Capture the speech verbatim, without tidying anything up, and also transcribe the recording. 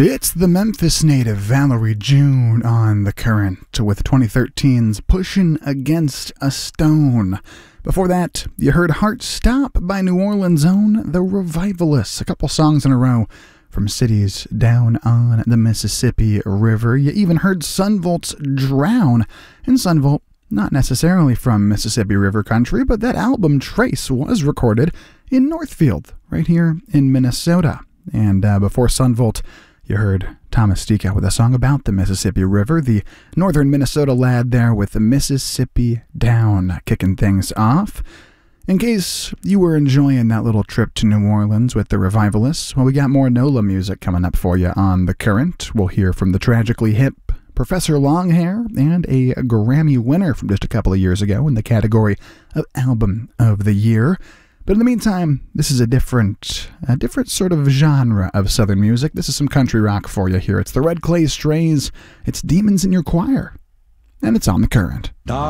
It's the Memphis native Valerie June on The Current with twenty thirteen's Pushin' Against a Stone. Before that, you heard Heart Stop by New Orleans' own The Revivalists, a couple songs in a row from cities down on the Mississippi River. You even heard Sunvolt's Drown, and Sunvolt, not necessarily from Mississippi River country, but that album Trace was recorded in Northfield, right here in Minnesota. And uh, before Sunvolt, you heard Thomas Stika with a song about the Mississippi River, the northern Minnesota lad there with the Mississippi Down, kicking things off. In case you were enjoying that little trip to New Orleans with the Revivalists, well, we got more NOLA music coming up for you on The Current. We'll hear from the tragically hip Professor Longhair and a Grammy winner from just a couple of years ago in the category of Album of the Year. But in the meantime, this is a different, a different sort of genre of Southern music. This is some country rock for you here. It's the Red Clay Strays. It's Demons in Your Choir. And it's on The Current.